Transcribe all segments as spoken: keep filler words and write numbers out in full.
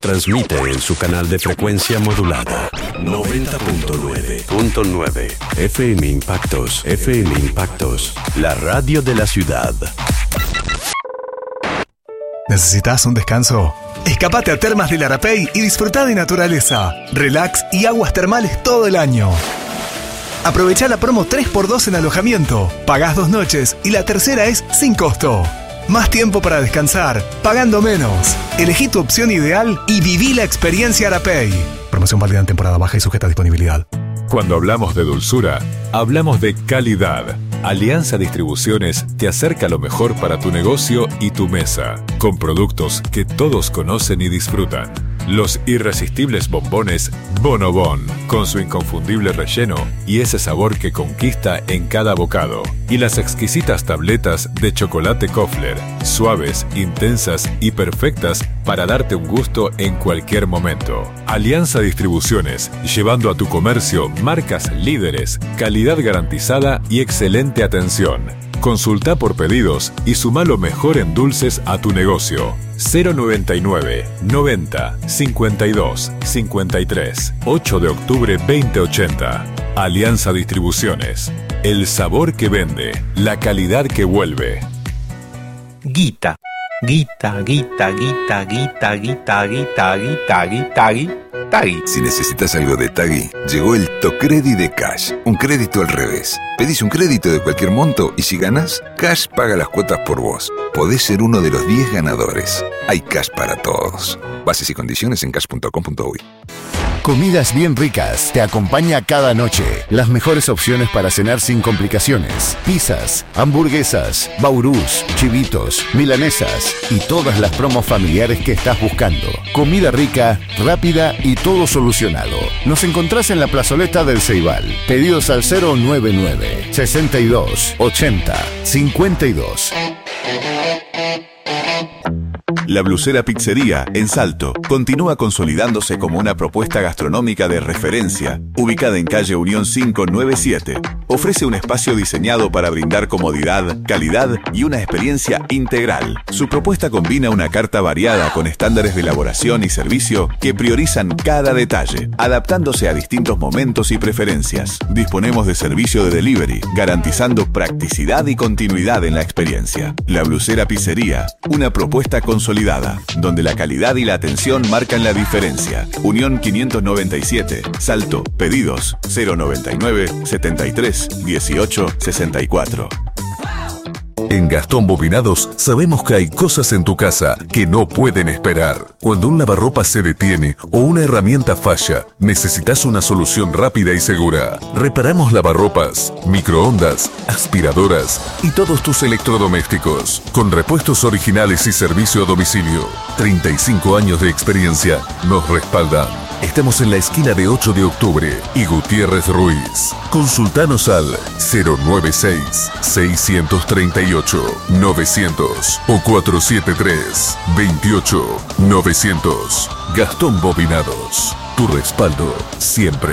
transmite en su canal de frecuencia modulada noventa punto nueve F M Impactos, F M Impactos, la radio de la ciudad. ¿Necesitas un descanso? Escapate a Termas del Arapey y disfruta de naturaleza, relax y aguas termales todo el año. Aprovecha la promo tres por dos en alojamiento. Pagás dos noches y la tercera es sin costo. Más tiempo para descansar, pagando menos. Elegí tu opción ideal y viví la experiencia Arapey. Promoción válida en temporada baja y sujeta a disponibilidad. Cuando hablamos de dulzura, hablamos de calidad. Alianza Distribuciones te acerca lo mejor para tu negocio y tu mesa, con productos que todos conocen y disfrutan. Los irresistibles bombones Bonobón, con su inconfundible relleno y ese sabor que conquista en cada bocado. Y las exquisitas tabletas de chocolate Kofler, suaves, intensas y perfectas para darte un gusto en cualquier momento. Alianza Distribuciones, llevando a tu comercio marcas líderes, calidad garantizada y excelente atención. Consulta por pedidos y suma lo mejor en dulces a tu negocio. cero noventa y nueve, noventa, cincuenta y dos, cincuenta y tres. ocho de octubre veinte ochenta. Alianza Distribuciones. El sabor que vende, la calidad que vuelve. Guita. Guita, guita, guita, guita, guita, guita, guita, guita, guita. Tagui. Si necesitas algo de Tagui, llegó el Tocredi de Cash, un crédito al revés. Pedís un crédito de cualquier monto y si ganás, Cash paga las cuotas por vos. Podés ser uno de los diez ganadores. Hay Cash para todos. Bases y condiciones en cash punto com punto uy. Comidas bien ricas te acompaña cada noche. Las mejores opciones para cenar sin complicaciones. Pizzas, hamburguesas, baurús, chivitos, milanesas y todas las promos familiares que estás buscando. Comida rica, rápida y todo solucionado. Nos encontrás en la plazoleta del Ceibal. Pedidos al cero noventa y nueve, sesenta y dos, ochenta, cincuenta y dos. La Blusera Pizzería, en Salto, continúa consolidándose como una propuesta gastronómica de referencia, ubicada en calle Unión quinientos noventa y siete. Ofrece un espacio diseñado para brindar comodidad, calidad y una experiencia integral. Su propuesta combina una carta variada con estándares de elaboración y servicio que priorizan cada detalle, adaptándose a distintos momentos y preferencias. Disponemos de servicio de delivery, garantizando practicidad y continuidad en la experiencia. La Blusera Pizzería, una propuesta consolidada, donde la calidad y la atención marcan la diferencia. Unión quinientos noventa y siete, Salto. Pedidos cero noventa y nueve, setenta y tres, dieciocho, sesenta y cuatro. En Gastón Bobinados sabemos que hay cosas en tu casa que no pueden esperar. Cuando un lavarropas se detiene o una herramienta falla, necesitas una solución rápida y segura. Reparamos lavarropas, microondas, aspiradoras y todos tus electrodomésticos. Con repuestos originales y servicio a domicilio. treinta y cinco años de experiencia nos respaldan. Estamos en la esquina de ocho de octubre y Gutiérrez Ruiz. Consultanos al cero noventa y seis, seiscientos treinta y ocho, novecientos o cuatrocientos setenta y tres, veintiocho, novecientos. Gastón Bobinados. Tu respaldo siempre.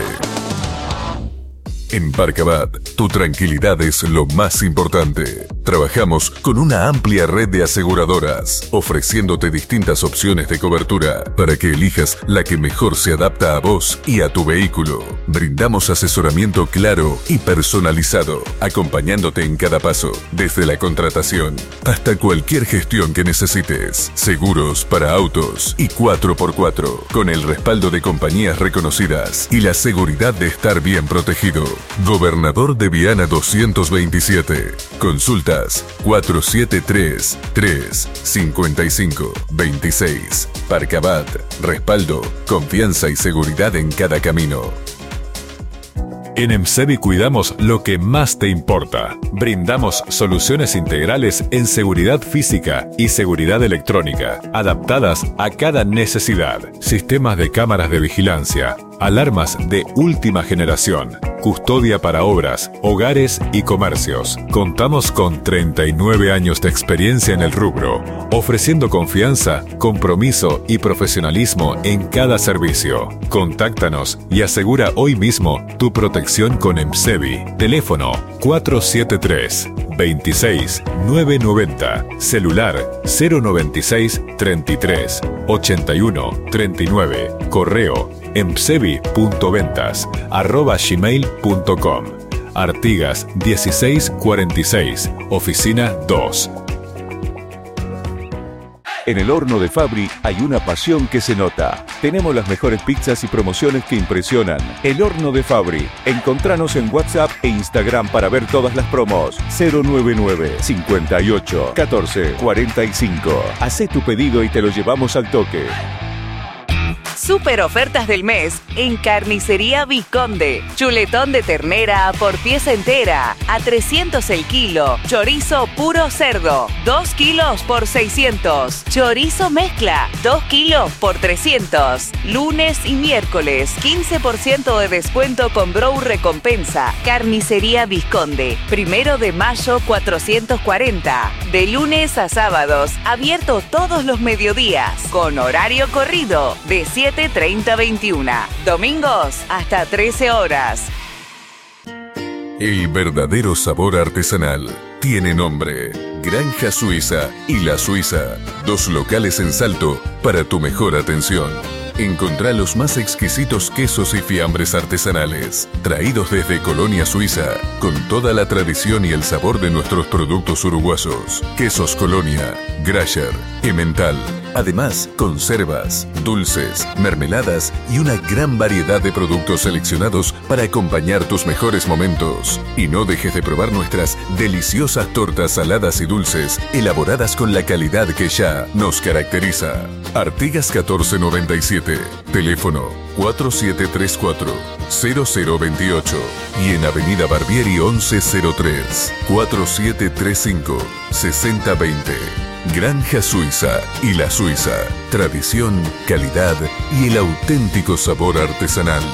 En Parkabat, tu tranquilidad es lo más importante. Trabajamos con una amplia red de aseguradoras, ofreciéndote distintas opciones de cobertura para que elijas la que mejor se adapta a vos y a tu vehículo. Brindamos asesoramiento claro y personalizado, acompañándote en cada paso, desde la contratación hasta cualquier gestión que necesites. Seguros para autos y cuatro por cuatro, con el respaldo de compañías reconocidas y la seguridad de estar bien protegido. Gobernador de Viana doscientos veintisiete. Consultas cuatro siete tres, tres, cinco cinco, dos seis. Parkabat. Respaldo, confianza y seguridad en cada camino. En EMSEVI cuidamos lo que más te importa. Brindamos soluciones integrales en seguridad física y seguridad electrónica, adaptadas a cada necesidad. Sistemas de cámaras de vigilancia, Alarmas de última generación. Custodia para obras, hogares y comercios. Contamos con treinta y nueve años de experiencia en el rubro, ofreciendo confianza, compromiso y profesionalismo en cada servicio. Contáctanos y asegura hoy mismo tu protección con EMSEVI. Teléfono cuatro siete tres, veintiséis, novecientos noventa. Celular cero noventa y seis, treinta y tres, ochenta y uno, treinta y nueve. Correo emsevi punto ventas arroba gmail punto com. Artigas dieciséis cuarenta y seis, oficina dos. En el horno de Fabri hay una pasión que se nota. Tenemos las mejores pizzas y promociones que impresionan. El horno de Fabri. Encontranos en WhatsApp e Instagram para ver todas las promos. cero noventa y nueve, cincuenta y ocho, catorce, cuarenta y cinco. Hacé tu pedido y te lo llevamos al toque. Super ofertas del mes en Carnicería Visconde. Chuletón de ternera por pieza entera a trescientos el kilo. Chorizo puro cerdo, dos kilos por seiscientos. Chorizo mezcla, dos kilos por trescientos. Lunes y miércoles, quince por ciento de descuento con Brow Recompensa. Carnicería Visconde. Primero de mayo cuatrocientos cuarenta. De lunes a sábados, abierto todos los mediodías. Con horario corrido de siete treinta a veintiuno. Domingos hasta trece horas. El verdadero sabor artesanal tiene nombre. Granja Suiza y La Suiza. Dos locales en Salto para tu mejor atención. Encontrá los más exquisitos quesos y fiambres artesanales, traídos desde Colonia Suiza, con toda la tradición y el sabor de nuestros productos uruguayos. Quesos Colonia, Grasher, Emmental. Además, conservas, dulces, mermeladas y una gran variedad de productos seleccionados para acompañar tus mejores momentos. Y no dejes de probar nuestras deliciosas tortas saladas y dulces, elaboradas con la calidad que ya nos caracteriza. Artigas catorce noventa y siete, teléfono cuatro siete tres cuatro, cero cero dos ocho y en Avenida Barbieri once cero tres, cuatro siete tres cinco, seis cero dos cero. Granja Suiza y La Suiza. Tradición, calidad y el auténtico sabor artesanal.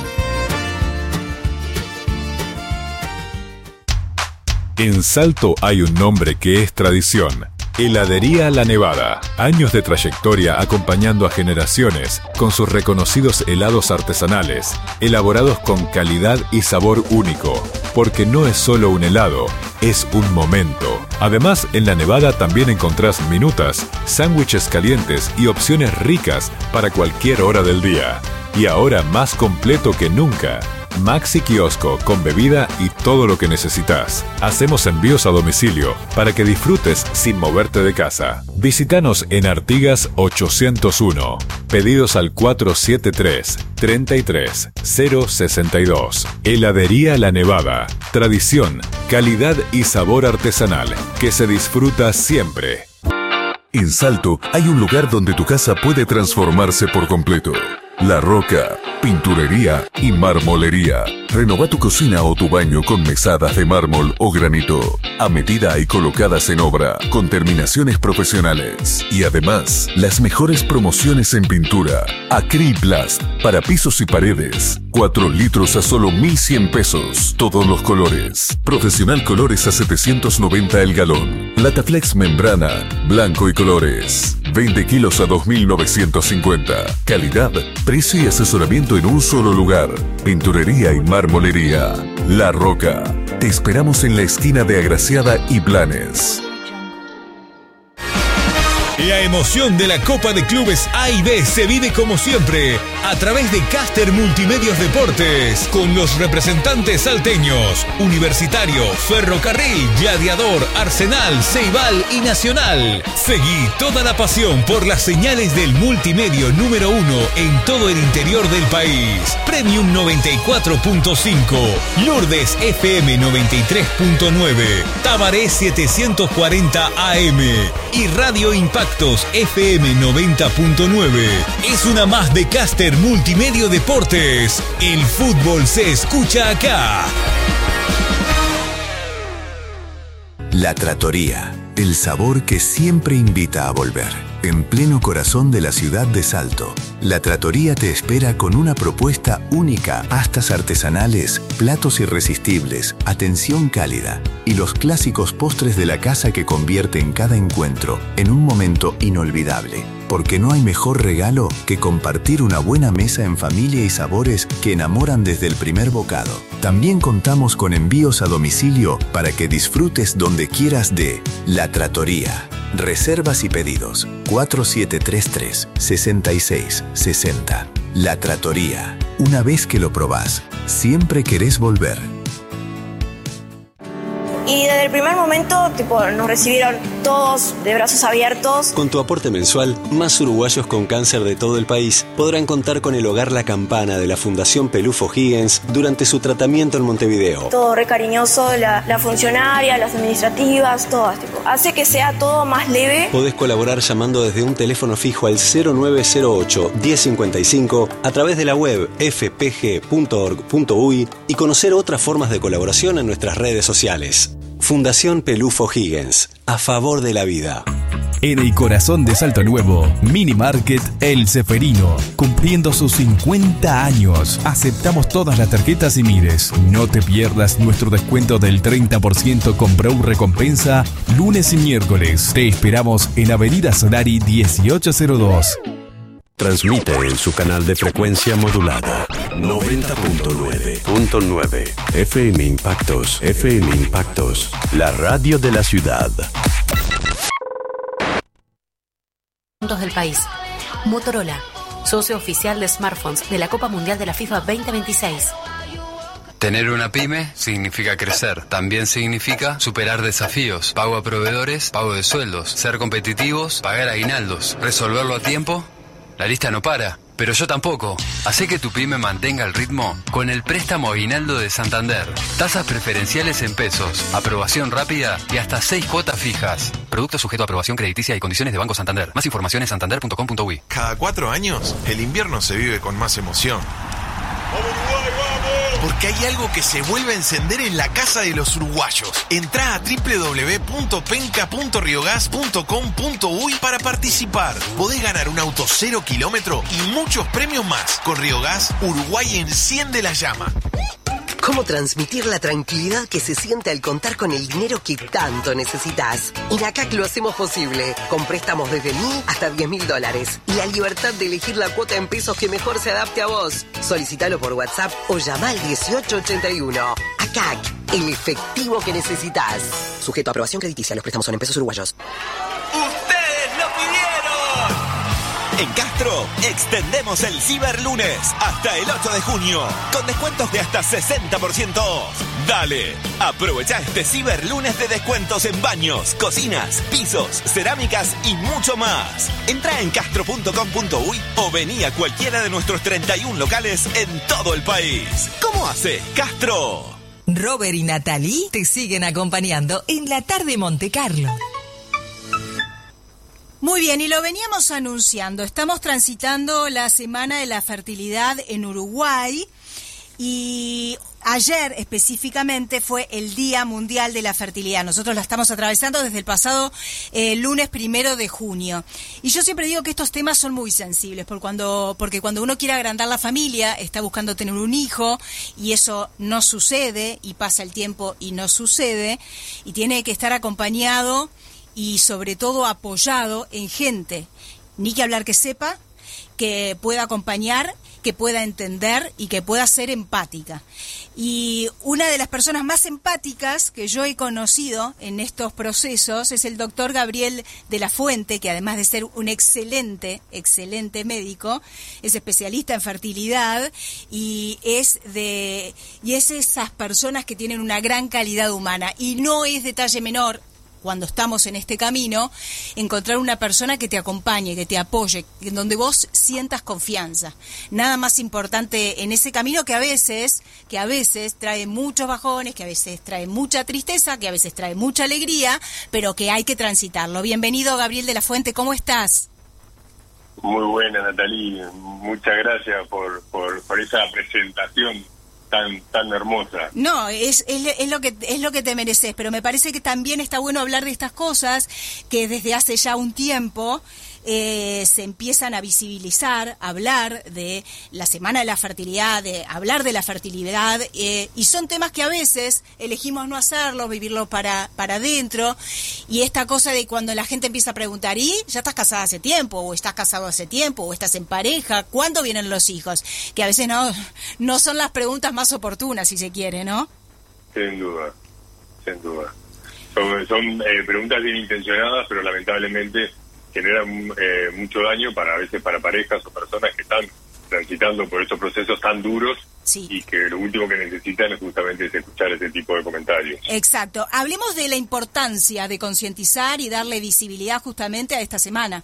En Salto hay un nombre que es tradición. Heladería La Nevada. Años de trayectoria acompañando a generaciones con sus reconocidos helados artesanales, elaborados con calidad y sabor único. Porque no es solo un helado, es un momento. Además, en La Nevada también encontrás minutas, sándwiches calientes y opciones ricas para cualquier hora del día. Y ahora más completo que nunca. Maxi Kiosco con bebida y todo lo que necesitas. Hacemos envíos a domicilio para que disfrutes sin moverte de casa. Visítanos en Artigas ochocientos uno. Pedidos al cuatro siete tres, treinta y tres, cero sesenta y dos. Heladería La Nevada. Tradición, calidad y sabor artesanal que se disfruta siempre. En Salto hay un lugar donde tu casa puede transformarse por completo. La Roca, pinturería y marmolería. Renova tu cocina o tu baño con mesadas de mármol o granito, a medida y colocadas en obra, con terminaciones profesionales. Y además, las mejores promociones en pintura. Acryplast, para pisos y paredes. cuatro litros a solo mil cien pesos. Todos los colores. Profesional Colores a setecientos noventa el galón. Lataflex Membrana, blanco y colores. veinte kilos a dos mil novecientos cincuenta. Calidad, precio y asesoramiento en un solo lugar. Pinturería y marmolería. La Roca. Te esperamos en la esquina de Agraciada y Blanes. La emoción de la Copa de Clubes A y B se vive como siempre a través de Caster Multimedios Deportes con los representantes salteños: Universitario, Ferrocarril, Gladiador, Arsenal, Ceibal y Nacional. Seguí toda la pasión por las señales del multimedio número uno en todo el interior del país. Premium noventa y cuatro punto cinco, Lourdes F M noventa y tres punto nueve, Tabaré setecientos cuarenta A M y Radio Impacto F M noventa punto nueve. Es una más de Caster Multimedio Deportes. El fútbol se escucha acá. La Trattoria, el sabor que siempre invita a volver. en pleno corazón de la ciudad de Salto. La Trattoria te espera con una propuesta única, pastas artesanales, platos irresistibles, atención cálida y los clásicos postres de la casa que convierten cada encuentro en un momento inolvidable. Porque no hay mejor regalo que compartir una buena mesa en familia y sabores que enamoran desde el primer bocado. También contamos con envíos a domicilio para que disfrutes donde quieras de La Trattoria. Reservas y pedidos cuatro siete tres tres, seis seis seis cero. La Trattoria. Una vez que lo probás, siempre querés volver. Y desde el primer momento, tipo, nos recibieron todos de brazos abiertos. Con tu aporte mensual, más uruguayos con cáncer de todo el país podrán contar con el Hogar La Campana de la Fundación Pelufo Higgins durante su tratamiento en Montevideo. Todo re cariñoso, la, la funcionaria, las administrativas, todas, tipo. Hace que sea todo más leve. Podés colaborar llamando desde un teléfono fijo al cero nueve cero ocho, diez cincuenta y cinco a través de la web f p g punto org punto u y y conocer otras formas de colaboración en nuestras redes sociales. Fundación Pelufo Higgins, a favor de la vida. En el corazón de Salto Nuevo, Mini Market El Ceferino, cumpliendo sus cincuenta años. Aceptamos todas las tarjetas y Mires. No te pierdas nuestro descuento del treinta por ciento con Brow Recompensa, lunes y miércoles. Te esperamos en Avenida Solari dieciocho cero dos. Transmite en su canal de frecuencia modulada noventa punto nueve F M Impactos, F M Impactos, la radio de la ciudad. Puntos del país. Motorola, socio oficial de smartphones de la Copa Mundial de la FIFA veinte veintiséis. Tener una pyme significa crecer. También significa superar desafíos, pago a proveedores, pago de sueldos, ser competitivos, pagar aguinaldos, resolverlo a tiempo. La lista no para, pero yo tampoco. Hacé que tu pyme mantenga el ritmo con el préstamo aguinaldo de Santander. Tasas preferenciales en pesos, aprobación rápida y hasta seis cuotas fijas. Producto sujeto a aprobación crediticia y condiciones de Banco Santander. Más información en santander punto com punto u y. Cada cuatro años, el invierno se vive con más emoción. Porque hay algo que se vuelve a encender en la casa de los uruguayos. Entrá a doble u doble u doble u punto penca punto riogas punto com punto u y para participar. Podés ganar un auto cero kilómetro y muchos premios más. Con Riogas, Uruguay enciende la llama. ¿Cómo transmitir la tranquilidad que se siente al contar con el dinero que tanto necesitas? En A C A C lo hacemos posible, con préstamos desde mil hasta diez mil dólares y la libertad de elegir la cuota en pesos que mejor se adapte a vos. Solicítalo por WhatsApp o llama al dieciocho ochenta y uno. A C A C, el efectivo que necesitas. Sujeto a aprobación crediticia, los préstamos son en pesos uruguayos. ¡Ustedes lo pidieron! En Castro, extendemos el Ciberlunes hasta el ocho de junio, con descuentos de hasta sesenta por ciento. Dale, aprovecha este Ciberlunes de descuentos en baños, cocinas, pisos, cerámicas y mucho más. Entra en castro punto com punto u y o vení a cualquiera de nuestros treinta y uno locales en todo el país. ¿Cómo hace Castro? Robert y Natalie te siguen acompañando en la tarde Monte Carlo. Muy bien, y lo veníamos anunciando. Estamos transitando la Semana de la Fertilidad en Uruguay y ayer específicamente fue el Día Mundial de la Fertilidad. Nosotros la estamos atravesando desde el pasado eh, lunes primero de junio. Y yo siempre digo que estos temas son muy sensibles, por cuando, porque cuando uno quiere agrandar la familia, está buscando tener un hijo y eso no sucede y pasa el tiempo y no sucede y tiene que estar acompañado y sobre todo apoyado en gente, ni que hablar que sepa, que pueda acompañar, que pueda entender y que pueda ser empática. Y una de las personas más empáticas que yo he conocido en estos procesos es el doctor Gabriel de la Fuente, que además de ser un excelente, excelente médico, es especialista en fertilidad y es de y es esas personas que tienen una gran calidad humana. Y no es detalle menor, cuando estamos en este camino, encontrar una persona que te acompañe, que te apoye, en donde vos sientas confianza. Nada más importante en ese camino que a veces, que a veces trae muchos bajones, que a veces trae mucha tristeza, que a veces trae mucha alegría, pero que hay que transitarlo. Bienvenido, Gabriel de la Fuente, ¿cómo estás? Muy buena, Natalie. Muchas gracias por, por, por esa presentación tan tan hermosa. No, es, es es lo que es lo que te mereces, pero me parece que también está bueno hablar de estas cosas que desde hace ya un tiempo eh, se empiezan a visibilizar, a hablar de la Semana de la Fertilidad, de hablar de la fertilidad, eh, y son temas que a veces elegimos no hacerlo, vivirlo para, para adentro, y esta cosa de cuando la gente empieza a preguntar, ¿y ya estás casada hace tiempo? ¿O estás casado hace tiempo? ¿O estás en pareja? ¿Cuándo vienen los hijos? Que a veces no, no son las preguntas más oportunas, si se quiere, ¿no? Sin duda, sin duda. Son, son eh, preguntas bien intencionadas, pero lamentablemente generan eh, mucho daño para a veces para parejas o personas que están transitando por estos procesos tan duros, sí, y que lo último que necesitan es justamente es escuchar ese tipo de comentarios. Exacto. Hablemos de la importancia de concientizar y darle visibilidad justamente a esta semana.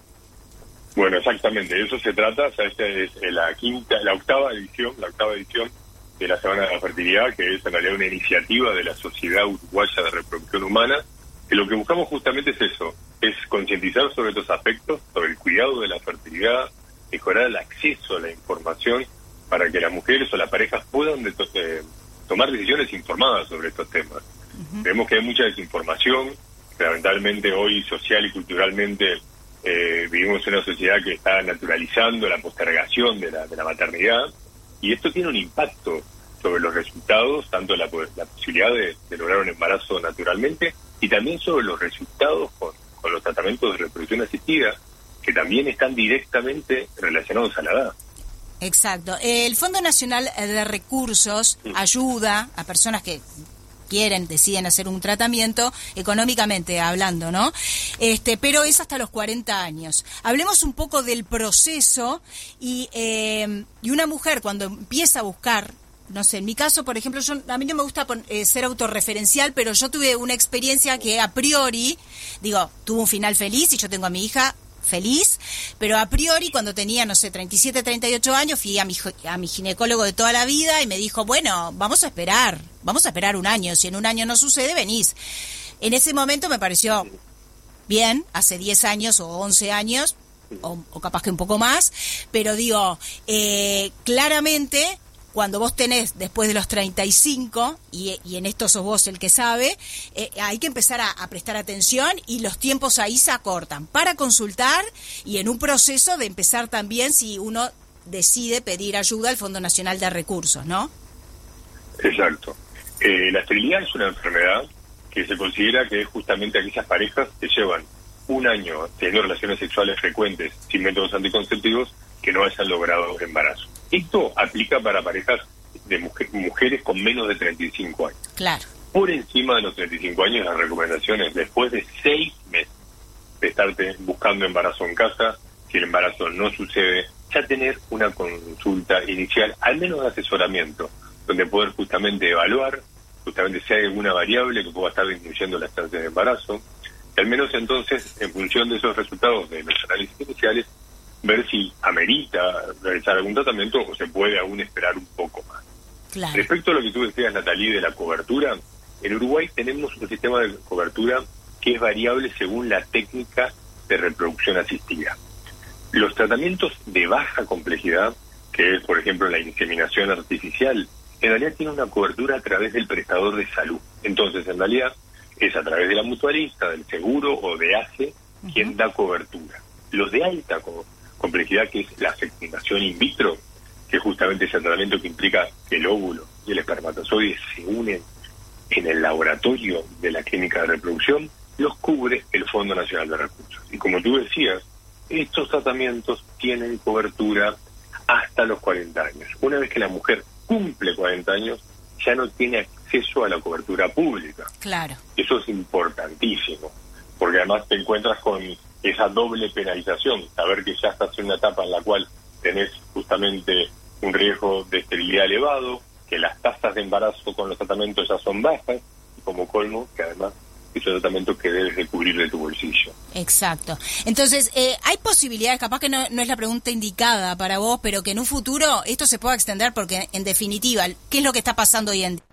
Bueno, exactamente, de eso se trata. O sea, esta es la quinta, la octava edición, la octava edición de la Semana de la Fertilidad, que es en realidad una iniciativa de la Sociedad Uruguaya de Reproducción Humana, que lo que buscamos justamente es eso, es concientizar sobre estos aspectos, sobre el cuidado de la fertilidad, mejorar el acceso a la información para que las mujeres o las parejas puedan de to- eh, tomar decisiones informadas sobre estos temas. Uh-huh. Vemos que hay mucha desinformación, que lamentablemente hoy social y culturalmente eh, vivimos en una sociedad que está naturalizando la postergación de la, de la maternidad, y esto tiene un impacto sobre los resultados, tanto la, la posibilidad de, de lograr un embarazo naturalmente, y también sobre los resultados con, con los tratamientos de reproducción asistida, que también están directamente relacionados a la edad. Exacto. El Fondo Nacional de Recursos ayuda a personas que quieren, deciden hacer un tratamiento, económicamente hablando, ¿no? Este, pero es hasta los cuarenta años. Hablemos un poco del proceso y, eh, y una mujer cuando empieza a buscar, no sé, en mi caso, por ejemplo, yo a mí no me gusta eh, ser autorreferencial, pero yo tuve una experiencia que a priori, digo, tuvo un final feliz y yo tengo a mi hija feliz, pero a priori cuando tenía, no sé, treinta y siete, treinta y ocho años, fui a mi, a mi ginecólogo de toda la vida y me dijo, bueno, vamos a esperar, vamos a esperar un año, si en un año no sucede, venís. En ese momento me pareció bien, hace diez años o once años, o, o capaz que un poco más, pero digo, eh, claramente cuando vos tenés después de los treinta y cinco, y, y en esto sos vos el que sabe, eh, hay que empezar a, a prestar atención y los tiempos ahí se acortan para consultar y en un proceso de empezar también si uno decide pedir ayuda al Fondo Nacional de Recursos, ¿no? Exacto. Eh, la esterilidad es una enfermedad que se considera que es justamente aquellas parejas que llevan un año teniendo relaciones sexuales frecuentes sin métodos anticonceptivos que no hayan logrado embarazo. Esto aplica para parejas de mujer, mujeres con menos de treinta y cinco años. Claro. Por encima de los treinta y cinco años, las recomendaciones, después de seis meses de estarte buscando embarazo en casa, si el embarazo no sucede, ya tener una consulta inicial, al menos de asesoramiento, donde poder justamente evaluar, justamente si hay alguna variable que pueda estar disminuyendo las chances de embarazo, y al menos entonces, en función de esos resultados de los análisis iniciales, ver si amerita realizar algún tratamiento o se puede aún esperar un poco más. Claro. Respecto a lo que tú decías, Natalie, de la cobertura, en Uruguay tenemos un sistema de cobertura que es variable según la técnica de reproducción asistida. Los tratamientos de baja complejidad, que es, por ejemplo, la inseminación artificial, en realidad tiene una cobertura a través del prestador de salud. Entonces, en realidad, es a través de la mutualista, del seguro o de A C E uh-huh. quien da cobertura. Los de alta cobertura, complejidad, que es la fecundación in vitro, que justamente es el tratamiento que implica que el óvulo y el espermatozoide se unen en el laboratorio de la clínica de reproducción, los cubre el Fondo Nacional de Recursos. Y como tú decías, estos tratamientos tienen cobertura hasta los cuarenta años. Una vez que la mujer cumple cuarenta años, ya no tiene acceso a la cobertura pública. Claro. Eso es importantísimo, porque además te encuentras con esa doble penalización, saber que ya estás en una etapa en la cual tenés justamente un riesgo de esterilidad elevado, que las tasas de embarazo con los tratamientos ya son bajas, y como colmo, que además es un tratamiento que debes de cubrir de tu bolsillo. Exacto. Entonces, eh, hay posibilidades, capaz que no, no es la pregunta indicada para vos, pero que en un futuro esto se pueda extender, porque en definitiva, ¿qué es lo que está pasando hoy en